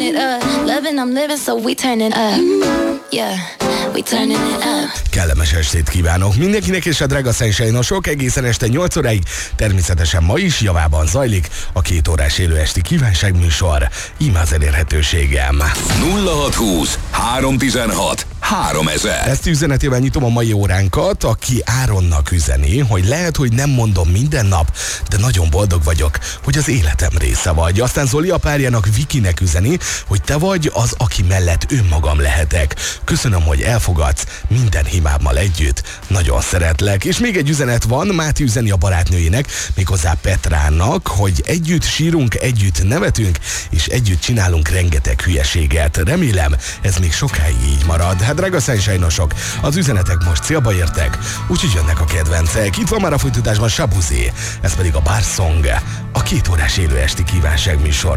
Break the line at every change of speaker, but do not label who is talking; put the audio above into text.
it up. Loving, I'm living, so we turning up. Yeah, we turning it up.
Kellemes estét kívánok mindenkinek, és a drága Sunshine-osok egészen este 8 óráig, természetesen ma is javában zajlik a 2 órás élő esti kívánságműsor. Íme az elérhetőségem.
0620 316 3000.
Ezt üzenetével nyitom a mai óránkat, aki Áronnak üzeni, hogy lehet, hogy nem mondom minden nap, de nagyon boldog vagyok, hogy az életem része vagy. Aztán Zoli a párjának, Vikinek üzeni, hogy te vagy az, aki mellett önmagam lehetek. Köszönöm, hogy elfogadsz minden hibámmal együtt. Nagyon szeretlek. És még egy üzenet van, Máté üzeni a barátnőjének, méghozzá Petrának, hogy együtt sírunk, együtt nevetünk, és együtt csinálunk rengeteg hülyeséget. Remélem, ez még sokáig így marad. Hát drága Sunshine-osok, az üzenetek most célba értek, úgyhogy jönnek a kedvencek. Itt van már a folytatásban Sabuzé, ez pedig a Bar Song, a 2 órás élő esti kívánságműsor.